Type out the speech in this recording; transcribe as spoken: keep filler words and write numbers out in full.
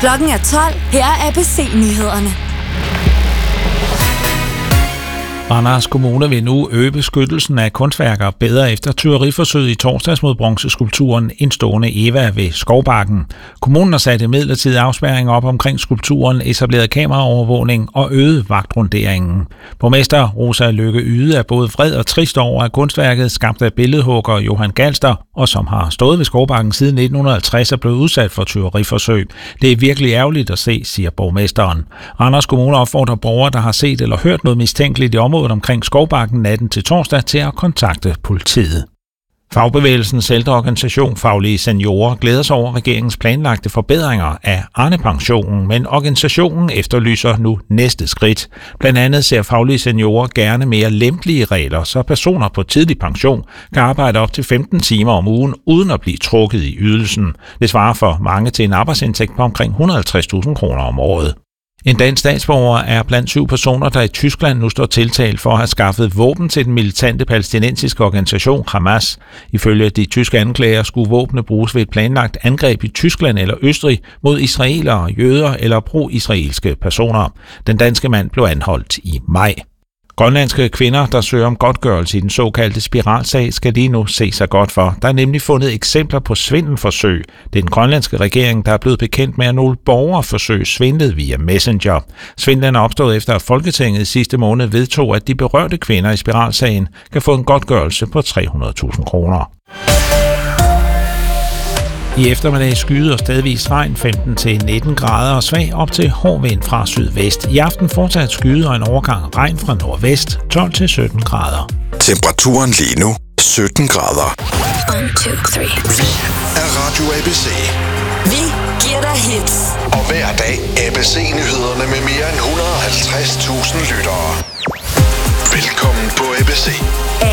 Klokken er tolv. Her er A B C-nyhederne. Randers Kommune vil nu øge beskyttelsen af kunstværker bedre efter tyveriforsøget i torsdags mod bronzeskulpturen En stående Eva ved Skovbakken. Kommunen har sat en midlertidig afspærring op omkring skulpturen, etableret kameraovervågning og øget vagtrunderingen. Borgmester Rosa Lykke Yde er både vred og trist over, at kunstværket, skabt af billedhugger Johan Galster, og som har stået ved Skovbakken siden nitten halvtreds, er blevet udsat for tyveriforsøg. Det er virkelig ærgerligt at se, siger borgmesteren. Randers Kommune opfordrer borgere, der har set eller hørt noget mistænkeligt i området omkring Skovbakken natten til torsdag, til at kontakte politiet. Fagbevægelsens ældreorganisation Faglige Seniorer glæder sig over regeringens planlagte forbedringer af Arne-pensionen, men organisationen efterlyser nu næste skridt. Blandt andet ser Faglige Seniorer gerne mere lempelige regler, så personer på tidlig pension kan arbejde op til femten timer om ugen uden at blive trukket i ydelsen. Det svarer for mange til en arbejdsindtægt på omkring et hundrede og halvtreds tusind kroner om året. En dansk statsborger er blandt syv personer, der i Tyskland nu står tiltalt for at have skaffet våben til den militante palæstinensiske organisation Hamas. Ifølge de tyske anklager skulle våbne bruges ved et planlagt angreb i Tyskland eller Østrig mod israelere, jøder eller pro-israelske personer. Den danske mand blev anholdt i maj. Grønlandske kvinder, der søger om godtgørelse i den såkaldte spiralsag, skal lige nu se sig godt for. Der er nemlig fundet eksempler på svindelforsøg. Det er den grønlandske regering, der er blevet bekendt med, at nogle borgerforsøg svindlede via Messenger. Svindlen er opstået efter, at Folketinget sidste måned vedtog, at de berørte kvinder i spiralsagen kan få en godtgørelse på tre hundrede tusind kroner. I eftermiddag skyde og stedvis regn femten til nitten grader og svag op til hård vind fra sydvest. I aften fortsat skyde og en overgang regn fra nordvest tolv til sytten grader. Temperaturen lige nu sytten grader. one, two, three. Vi er Radio A B C. Vi giver dig hits. Og hver dag A B C-nyhederne med mere end et hundrede og halvtreds tusind lyttere. Velkommen på A B C.